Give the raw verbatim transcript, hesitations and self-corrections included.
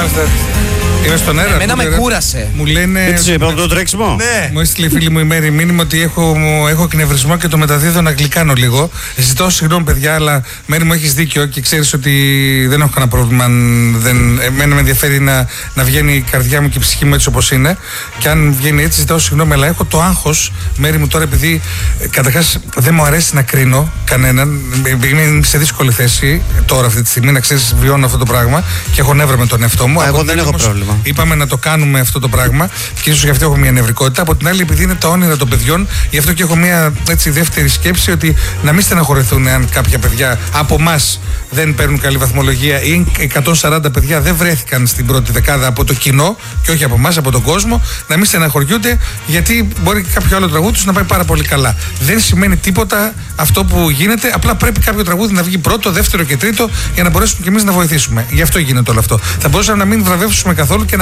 είμαστε. Είμαι στον αέρα. Εμένα με κούρασε. Μου λένε. Έτσι, είπα από το τρέξιμο. Ναι. Μου έστειλε η φίλη μου η Μέρη μήνυμα ότι έχω, έχω εκνευρισμό και το μεταδίδω να γλυκάνω λίγο. Ζητώ συγγνώμη, παιδιά, αλλά Μέρη μου έχεις δίκιο και ξέρεις ότι δεν έχω κανένα πρόβλημα. Δεν, εμένα με ενδιαφέρει να, να βγαίνει η καρδιά μου και η ψυχή μου έτσι όπως είναι. Και αν βγαίνει έτσι, ζητάω συγγνώμη, αλλά έχω το άγχος, Μέρη μου, τώρα επειδή καταρχάς δεν μου αρέσει να κρίνω κανέναν. Είμαι σε δύσκολη θέση τώρα αυτή τη στιγμή, να ξέρεις, βιώνω αυτό το πράγμα και έχω νεύρα με τον εαυτό μου. Α, εγώ δεν έχω πρόβλημα. Είπαμε να το κάνουμε αυτό το πράγμα και ίσως γι' αυτό έχω μια νευρικότητα. Από την άλλη, επειδή είναι τα όνειρα των παιδιών, γι' αυτό και έχω μια έτσι δεύτερη σκέψη ότι να μην στεναχωρηθούν αν κάποια παιδιά από εμάς δεν παίρνουν καλή βαθμολογία ή εκατόν σαράντα παιδιά δεν βρέθηκαν στην πρώτη δεκάδα από το κοινό και όχι από εμάς, από τον κόσμο, να μην στεναχωριούνται γιατί μπορεί και κάποιο άλλο τραγούδι τους να πάει πάρα πολύ καλά. Δεν σημαίνει τίποτα αυτό που γίνεται, απλά πρέπει κάποιο τραγούδι να βγει πρώτο, δεύτερο και τρίτο για να μπορέσουμε κι εμείς να βοηθήσουμε. Γι' αυτό γίνεται όλο αυτό. Θα μπορούσαμε να μην βραβεύσουμε καθόλου και να